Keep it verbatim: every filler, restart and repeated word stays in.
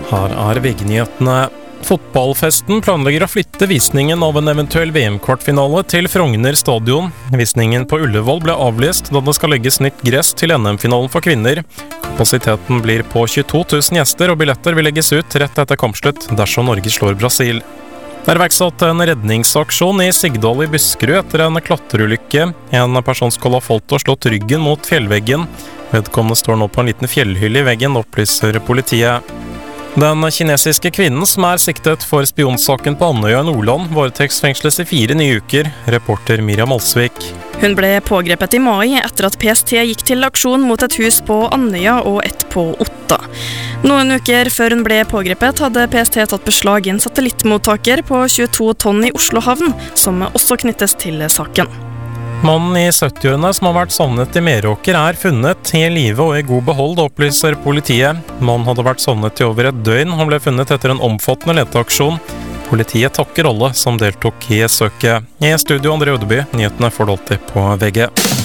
Her er V G-nyhetene. Fotballfesten planlegger å flytte visningen av en eventuell V M-kvartfinale til Frogner stadion. Visningen på Ullevål ble avlyst da det skal legges nytt gress til N M-finalen for kvinner. Kapasiteten blir på tjueto tusen gjester, og billetter vil legges ut rett etter kampslutt dersom Norge slår Brasil. Det er iverksatt en redningsaksjon i Sigdal i Buskerud etter en klatrerulykke. En person skal ha falt og slått ryggen mot fjellveggen. Vedkommende står nå på en liten fjellhylle i veggen, opplyser politiet. Den kinesiske kvinnen som er siktet for spionsaken på Andøya i Nordland, varetektsfengsles i fire nye uker, reporter Miriam Alsvik. Hun ble pågrepet i mai etter at P S T gikk til aksjon mot et hus på Andøya og et på Otta. Noen uker før hun ble pågrepet, hadde P S T tatt beslag i en satellittmottaker på tjueto tonn i Oslo havn, som også knyttes til saken. Mannen i syttiårene som har vært savnet i Meråker er funnet i live og i god behold, opplyser politiet. Mannen hadde vært savnet i over et døgn. Han ble funnet etter en omfattende leteaksjon. Politiet takker alle som deltok i søket. I studio André Ødeby, nyhetene får du alltid på V G.